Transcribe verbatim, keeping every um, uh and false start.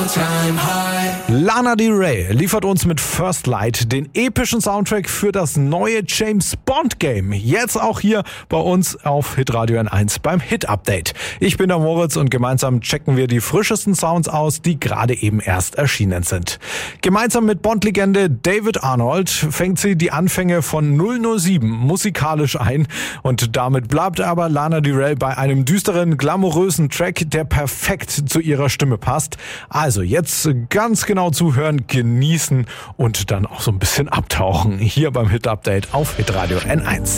Lana Del Rey liefert uns mit First Light den epischen Soundtrack für das neue James Bond Game. Jetzt auch hier bei uns auf Hitradio N eins beim Hit Update. Ich bin der Moritz und gemeinsam checken wir die frischesten Sounds aus, die gerade eben erst erschienen sind. Gemeinsam mit Bond-Legende David Arnold fängt sie die Anfänge von null null sieben musikalisch ein und damit bleibt aber Lana Del Rey bei einem düsteren, glamourösen Track, der perfekt zu ihrer Stimme passt. Also jetzt ganz genau zuhören, genießen und dann auch so ein bisschen abtauchen hier beim Hit Update auf Hitradio N eins.